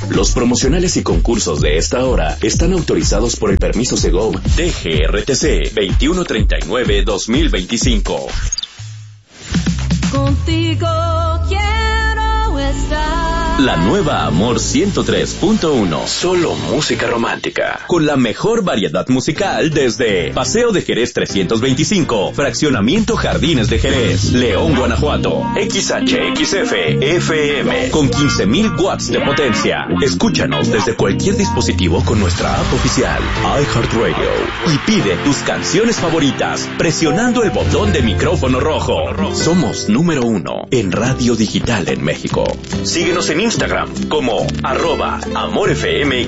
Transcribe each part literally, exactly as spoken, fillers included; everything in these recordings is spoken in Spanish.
Los promocionales y concursos de esta hora están autorizados por el permiso Segov D G R T C veintiuno treinta y nueve guión dos mil veinticinco. Contigo quiero estar. La nueva Amor ciento tres punto uno. Solo música romántica. Con la mejor variedad musical desde Paseo de Jerez trescientos veinticinco, Fraccionamiento Jardines de Jerez, León, Guanajuato. X H X F F M con quince mil watts de potencia. Escúchanos desde cualquier dispositivo con nuestra app oficial iHeartRadio y pide tus canciones favoritas presionando el botón de micrófono rojo. Somos número uno en radio digital en México. Síguenos en Instagram como arroba amorfm-mx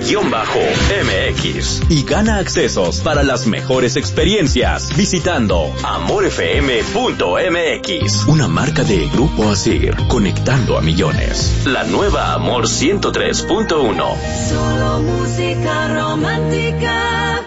y gana accesos para las mejores experiencias visitando amorfm punto m x. Una marca de Grupo Asir, conectando a millones. La nueva Amor ciento tres punto uno. Solo música romántica.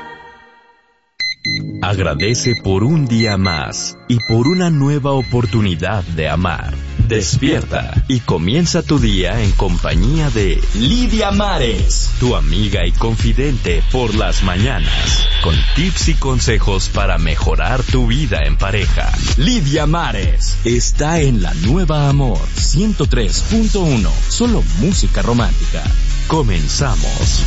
Agradece por un día más y por una nueva oportunidad de amar. Despierta y comienza tu día en compañía de Lidia Mares, tu amiga y confidente por las mañanas, con tips y consejos para mejorar tu vida en pareja. Lidia Mares está en la nueva Amor ciento tres punto uno, solo música romántica. Comenzamos.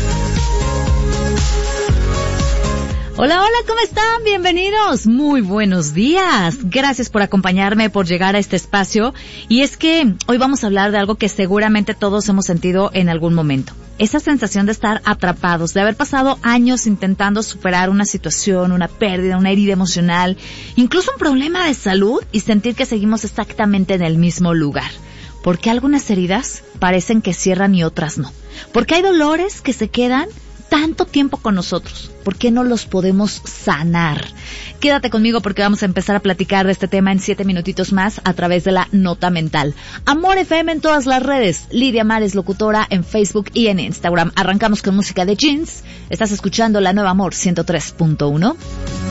Hola, hola, ¿cómo están? Bienvenidos. Muy buenos días. Gracias por acompañarme, por llegar a este espacio. Y es que hoy vamos a hablar de algo que seguramente todos hemos sentido en algún momento. Esa sensación de estar atrapados, de haber pasado años intentando superar una situación, una pérdida, una herida emocional, incluso un problema de salud y sentir que seguimos exactamente en el mismo lugar. ¿Por qué algunas heridas parecen que cierran y otras no? ¿Por qué hay dolores que se quedan tanto tiempo con nosotros? ¿Por qué no los podemos sanar? Quédate conmigo porque vamos a empezar a platicar de este tema en siete minutitos más a través de la Nota Mental. Amor F M en todas las redes. Lidia Mares, locutora en Facebook y en Instagram. Arrancamos con música de Jeans. Estás escuchando la nueva Amor ciento tres punto uno.